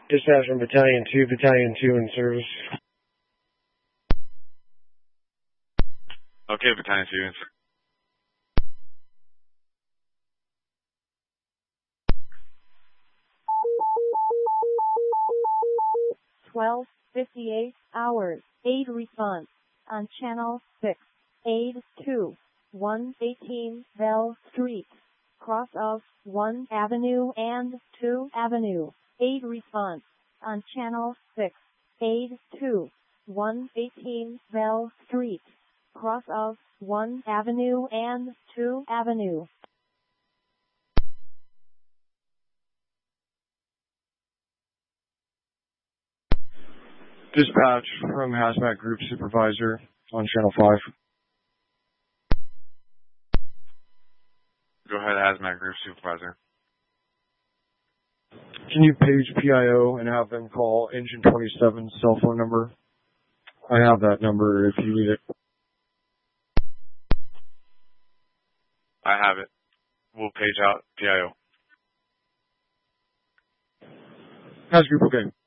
Dispatch from Battalion 2, Battalion 2 in service. Okay, Battalion 2 in service. 12:58 hours. Aid response on Channel 6. Aid 2, 118 Bell Street, cross of 1 Avenue and 2 Avenue. Aid response on Channel 6. Aid 2, 118 Bell Street, cross of 1 Avenue and 2 Avenue. Dispatch from Hazmat Group Supervisor on Channel 5. Go ahead, Hazmat Group Supervisor. Can you page PIO and have them call Engine 27's cell phone number? I have that number if you need it. I have it. We'll page out PIO. Hazmat Group, okay.